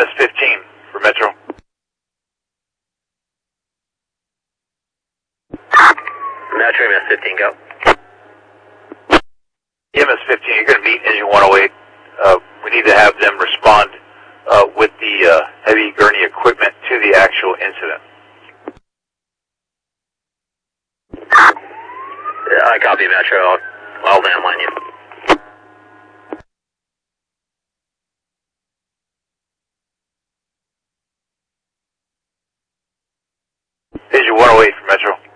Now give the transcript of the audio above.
EMS 15 for Metro. Metro EMS 15, go. EMS 15, you're going to meet engine 108. We need to have them respond with the heavy gurney equipment to the actual incident. I copy, Metro. I'll landline you. Engine 108 for Metro.